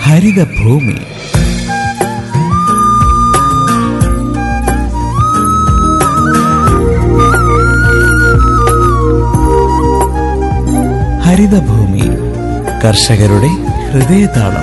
ഹരിതഭൂമി. ഹരിതഭൂമി, കർഷകരുടെ ഹൃദയതാളം.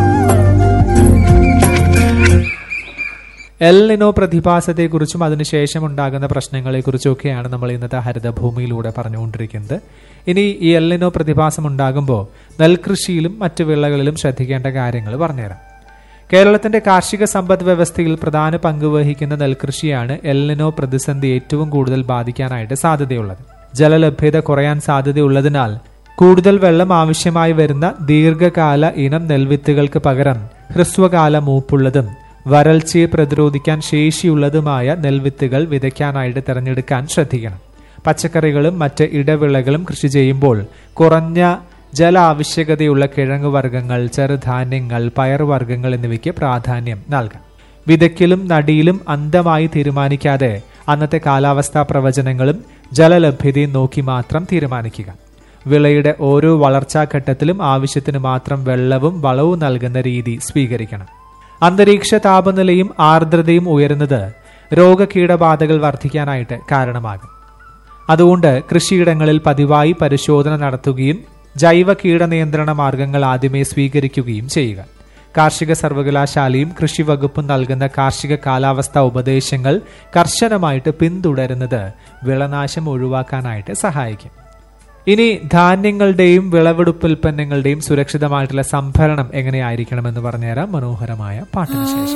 എൽ നിനോ പ്രതിഭാസത്തെക്കുറിച്ചും അതിനുശേഷം ഉണ്ടാകുന്ന പ്രശ്നങ്ങളെക്കുറിച്ചൊക്കെയാണ് നമ്മൾ ഇന്നത്തെ ഹരിതഭൂമിയിലൂടെ പറഞ്ഞുകൊണ്ടിരിക്കുന്നത്. ഇനി ഈ എൽ നിനോ പ്രതിഭാസം ഉണ്ടാകുമ്പോൾ നെൽകൃഷിയിലും മറ്റു വിളകളിലും ശ്രദ്ധിക്കേണ്ട കാര്യങ്ങൾ പറഞ്ഞുതരാം. കേരളത്തിന്റെ കാർഷിക സമ്പദ് വ്യവസ്ഥയിൽ പ്രധാന പങ്ക് വഹിക്കുന്ന നെൽകൃഷിയാണ് എൽ നിനോ പ്രതിസന്ധി ഏറ്റവും കൂടുതൽ ബാധിക്കാനായിട്ട് സാധ്യതയുള്ളത്. ജലലഭ്യത കുറയാൻ സാധ്യതയുള്ളതിനാൽ കൂടുതൽ വെള്ളം ആവശ്യമായി വരുന്ന ദീർഘകാല ഇനം നെൽവിത്തുകൾക്ക് പകരം ഹ്രസ്വകാല മൂപ്പുള്ളതും വരൾച്ചയെ പ്രതിരോധിക്കാൻ ശേഷിയുള്ളതുമായ നെൽവിത്തുകൾ വിതയ്ക്കാനായിട്ട് തിരഞ്ഞെടുക്കാൻ ശ്രദ്ധിക്കണം. പച്ചക്കറികളും മറ്റ് ഇടവിളകളും കൃഷി ചെയ്യുമ്പോൾ കുറഞ്ഞ ജല ആവശ്യകതയുള്ള കിഴങ്ങുവർഗ്ഗങ്ങൾ, ചെറുധാന്യങ്ങൾ, പയറുവർഗ്ഗങ്ങൾ എന്നിവയ്ക്ക് പ്രാധാന്യം നൽകാം. വിതയ്ക്കലും നടിയിലും അന്ധമായി തീരുമാനിക്കാതെ അന്നത്തെ കാലാവസ്ഥാ പ്രവചനങ്ങളും ജലലഭ്യതയും നോക്കി മാത്രം തീരുമാനിക്കുക. വിളയുടെ ഓരോ വളർച്ചാഘട്ടത്തിലും ആവശ്യത്തിന് മാത്രം വെള്ളവും വളവും നൽകുന്ന രീതി സ്വീകരിക്കണം. അന്തരീക്ഷ താപനിലയും ആർദ്രതയും ഉയരുന്നത് രോഗകീടബാധകൾ വർദ്ധിക്കാനായിട്ട് കാരണമാകും. അതുകൊണ്ട് കൃഷിയിടങ്ങളിൽ പതിവായി പരിശോധന നടത്തുകയും ജൈവ കീടനിയന്ത്രണ മാർഗങ്ങൾ ആദ്യമേ സ്വീകരിക്കുകയും ചെയ്യുക. കാർഷിക സർവകലാശാലയും കൃഷി വകുപ്പും നൽകുന്ന കാർഷിക കാലാവസ്ഥാ ഉപദേശങ്ങൾ കർശനമായിട്ട് പിന്തുടരുന്നത് വിളനാശം ഒഴിവാക്കാനായിട്ട് സഹായിക്കും. ഇനി ധാന്യങ്ങളുടെയും വിളവെടുപ്പ് ഉൽപ്പന്നങ്ങളുടെയും സുരക്ഷിതമായിട്ടുള്ള സംഭരണം എങ്ങനെയായിരിക്കണമെന്ന് പറഞ്ഞുതരാം മനോഹരമായ പാട്ടിന് ശേഷം.